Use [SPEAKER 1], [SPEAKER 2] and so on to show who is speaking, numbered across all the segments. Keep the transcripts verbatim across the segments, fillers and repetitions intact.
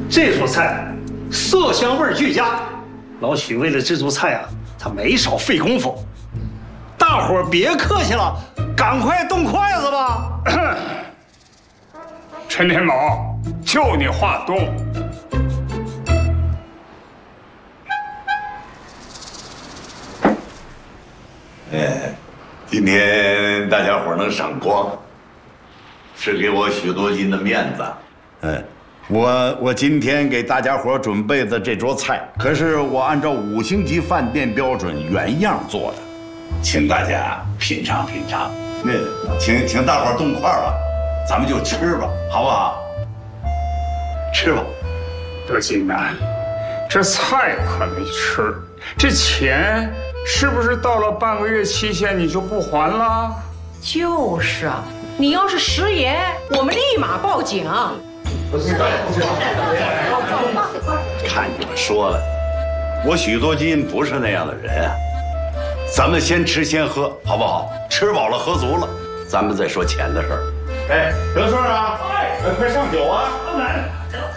[SPEAKER 1] 这桌菜色香味俱佳，老许为了这桌菜啊，他没少费功夫。大伙儿别客气了，赶快动筷子吧。
[SPEAKER 2] 陈天宝，就你话多。
[SPEAKER 3] 哎，今天大家伙能赏光，是给我许多金的面子。嗯，我我今天给大家伙准备的这桌菜，可是我按照五星级饭店标准原样做的，请大家品尝品尝。那请请大伙动筷吧，咱们就吃吧，好不好？吃吧。
[SPEAKER 2] 德金呐，这菜可没吃，这钱是不是到了半个月期限你就不还了？
[SPEAKER 4] 就是啊，你要是食言，我们立马报警。
[SPEAKER 3] 看你们说了，我许多金不是那样的人啊。咱们先吃先喝，好不好？吃饱了喝足了，咱们再说钱的事儿。哎，德顺啊，哎，快上酒啊！来，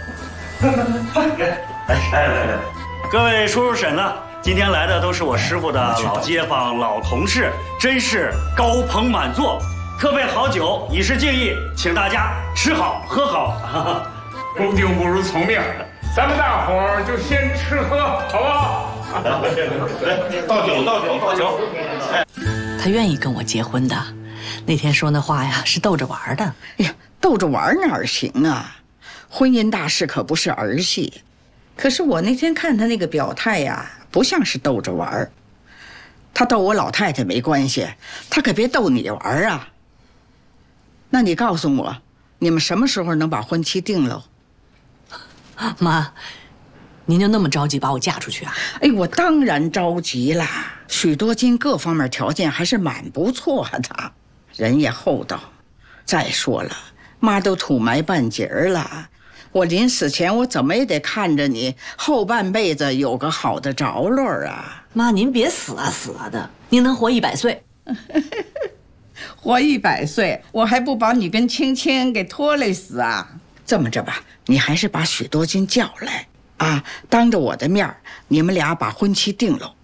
[SPEAKER 3] 来来来来，
[SPEAKER 5] 各位叔叔婶子，今天来的都是我师傅的老街坊、老同事，真是高朋满座，特备好酒以示敬意，请大家吃好喝好。
[SPEAKER 2] 恭敬不如从命，咱们大伙儿就先吃喝，好不好？
[SPEAKER 3] 来，倒酒，倒酒，倒酒。
[SPEAKER 6] 他愿意跟我结婚的，那天说那话呀是逗着玩的。
[SPEAKER 7] 哎呀，逗着玩哪行啊？婚姻大事可不是儿戏。可是我那天看他那个表态呀，不像是逗着玩。他逗我老太太没关系，他可别逗你玩啊。那你告诉我，你们什么时候能把婚期定了？
[SPEAKER 6] 妈，您就那么着急把我嫁出去啊？
[SPEAKER 7] 哎，我当然着急啦。许多金各方面条件还是蛮不错的，人也厚道。再说了，妈都土埋半截儿了，我临死前我怎么也得看着你后半辈子有个好的着落啊。
[SPEAKER 6] 妈，您别死啊死啊的，您能活一百岁。
[SPEAKER 7] 活一百岁，我还不把你跟青青给拖累死啊！这么着吧，你还是把许多金叫来啊，当着我的面你们俩把婚期定了。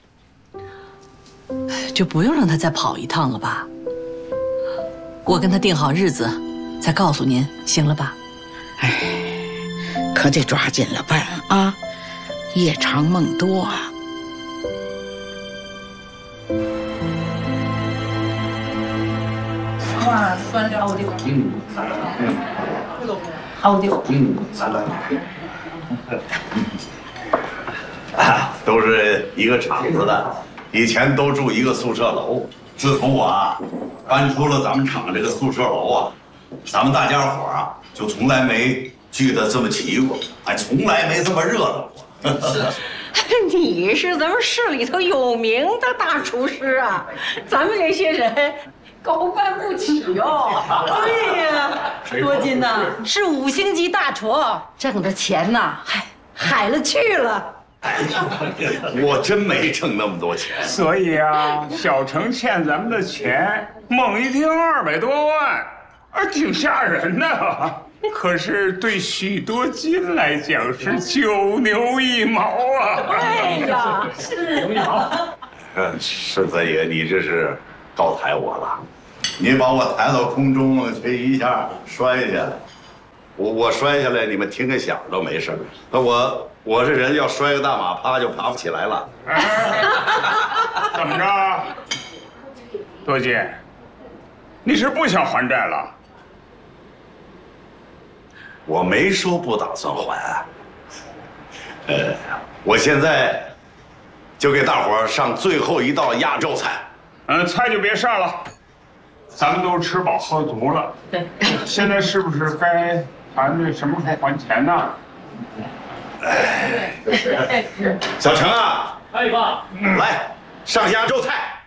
[SPEAKER 6] 就不用让他再跑一趟了吧？我跟他定好日子，再告诉您，行了吧？
[SPEAKER 7] 哎，可得抓紧了办啊，夜长梦多啊。
[SPEAKER 4] 哇，酸的好的，嗯，好的，
[SPEAKER 3] 嗯，来来来，啊，都是一个厂子的，以前都住一个宿舍楼。自从我啊搬出了咱们厂这个宿舍楼啊，咱们大家伙啊就从来没聚得这么齐过，还从来没这么热闹过。
[SPEAKER 4] 你是咱们市里头有名的大厨师啊，咱们这些人高攀不起哦。对呀，多金呐，是五星级大厨，挣的钱呐，嗨，海了去了。
[SPEAKER 3] 哎呀，我真没挣那么多钱。
[SPEAKER 2] 所以啊，小程欠咱们的钱，猛一听二百多万，啊，挺吓人的。可是对许多金来讲是九牛一毛啊！
[SPEAKER 4] 哎呀，是啊。
[SPEAKER 3] 呃，是三爷，你这是高抬我了，你把我抬到空中，这一下摔下来，我我摔下来，你们听个响都没事。那我我这人要摔个大马趴就爬不起来了。
[SPEAKER 2] 哎，怎么着，多金，你是不想还债了？
[SPEAKER 3] 我没说不打算还，呃，我现在就给大伙儿上最后一道压轴菜。
[SPEAKER 2] 嗯，菜就别上了，咱们都吃饱喝足了。对，现在是不是该谈这什么时候还钱呢？
[SPEAKER 3] 哎，小程啊，
[SPEAKER 5] 哎爸，
[SPEAKER 3] 来上压轴菜。